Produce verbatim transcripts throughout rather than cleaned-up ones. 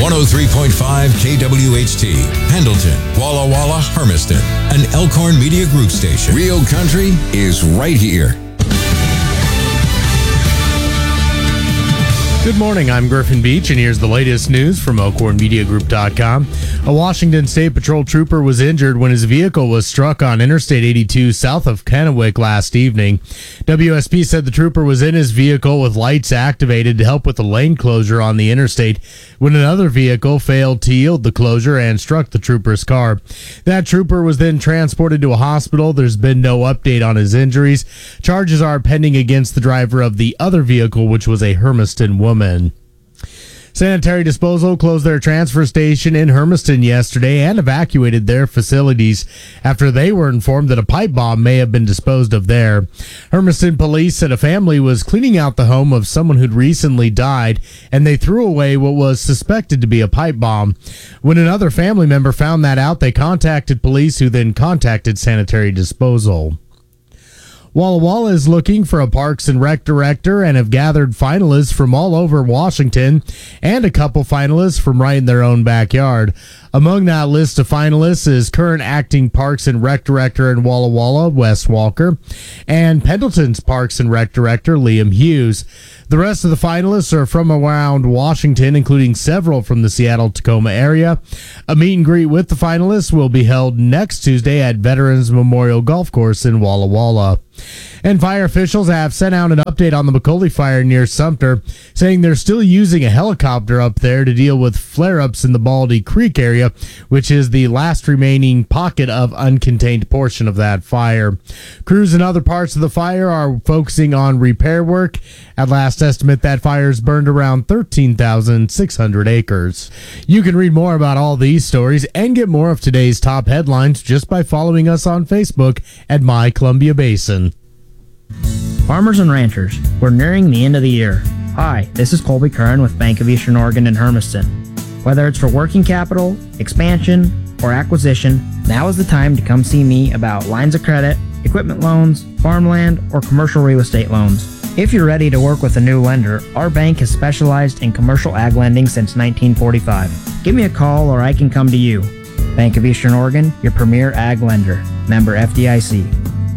one oh three point five K W H T, Pendleton, Walla Walla, Hermiston, an Elkhorn Media Group station. Real country is right here. Good morning, I'm Griffin Beach, and here's the latest news from Elkhorn Media Group dot com. A Washington State Patrol trooper was injured when his vehicle was struck on Interstate eighty-two south of Kennewick last evening. W S P said the trooper was in his vehicle with lights activated to help with the lane closure on the interstate when another vehicle failed to yield the closure and struck the trooper's car. That trooper was then transported to a hospital. There's been no update on his injuries. Charges are pending against the driver of the other vehicle, which was a Hermiston woman. Sanitary Disposal closed their transfer station in Hermiston yesterday and evacuated their facilities after they were informed that a pipe bomb may have been disposed of there. Hermiston police said a family was cleaning out the home of someone who'd recently died, and they threw away what was suspected to be a pipe bomb. When another family member found that out, they contacted police, who then contacted Sanitary Disposal. Walla Walla is looking for a Parks and Rec director and have gathered finalists from all over Washington and a couple finalists from right in their own backyard. Among that list of finalists is current acting Parks and Rec director in Walla Walla, Wes Walker, and Pendleton's Parks and Rec director, Liam Hughes. The rest of the finalists are from around Washington, including several from the Seattle-Tacoma area. A meet and greet with the finalists will be held next Tuesday at Veterans Memorial Golf Course in Walla Walla. And fire officials have sent out an update on the McCauley fire near Sumter, saying they're still using a helicopter up there to deal with flare-ups in the Baldy Creek area, which is the last remaining pocket of uncontained portion of that fire. Crews in other parts of the fire are focusing on repair work. At last estimate, that fire's burned around thirteen thousand six hundred acres. You can read more about all these stories and get more of today's top headlines just by following us on Facebook at My Columbia Basin. Farmers and ranchers, we're nearing the end of the year. Hi, this is Colby Curran with Bank of Eastern Oregon in Hermiston. Whether it's for working capital, expansion, or acquisition, now is the time to come see me about lines of credit, equipment loans, farmland, or commercial real estate loans. If you're ready to work with a new lender, our bank has specialized in commercial ag lending since nineteen forty-five. Give me a call or I can come to you. Bank of Eastern Oregon, your premier ag lender. Member F D I C.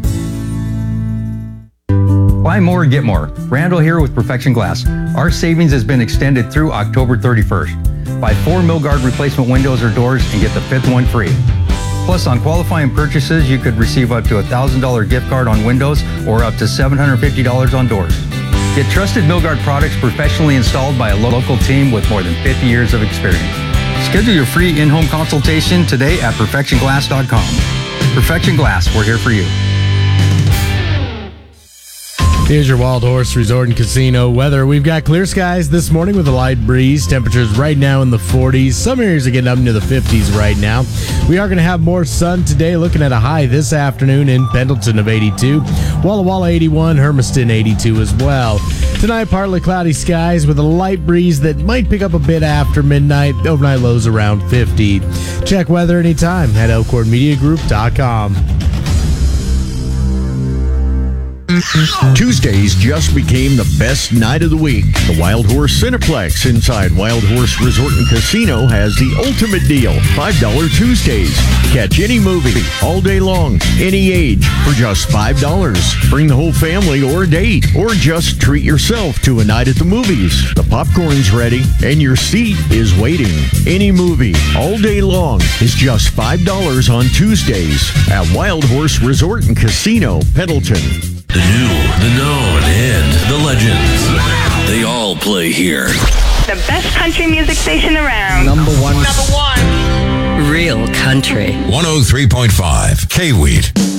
Buy more, get more. Randall here with Perfection Glass. Our savings has been extended through October thirty-first. Buy four Milgard replacement windows or doors and get the fifth one free. Plus, on qualifying purchases, you could receive up to a one thousand dollars gift card on windows or up to seven hundred fifty dollars on doors. Get trusted Milgard products professionally installed by a local team with more than fifty years of experience. Schedule your free in-home consultation today at perfection glass dot com. Perfection Glass, we're here for you. Here's your Wild Horse Resort and Casino weather. We've got clear skies this morning with a light breeze. Temperatures right now in the forties. Some areas are getting up into the fifties right now. We are going to have more sun today, looking at a high this afternoon in Pendleton of eighty-two. Walla Walla eighty-one, Hermiston eighty-two as well. Tonight, partly cloudy skies with a light breeze that might pick up a bit after midnight. Overnight lows around fifty. Check weather anytime at elkhorn media group dot com. Tuesdays just became the best night of the week. The Wild Horse Cineplex inside Wild Horse Resort and Casino has the ultimate deal, five dollars Tuesdays. Catch any movie all day long, any age, for just five dollars. Bring the whole family or a date, or just treat yourself to a night at the movies. The popcorn's ready, and your seat is waiting. Any movie all day long is just five dollars on Tuesdays at Wild Horse Resort and Casino, Pendleton. The new, the known, and the legends. They all play here. The best country music station around. Number one. Number one. Real country. one oh three point five K-Wheat.